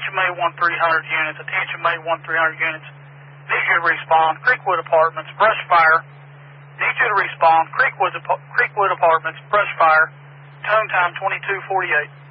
attention May 1 300 units, attention May 1 300 units. Need you to respond. Creekwood Apartments, brush fire. Need you to respond. Creekwood Apartments, brush fire. Tone time 22:48.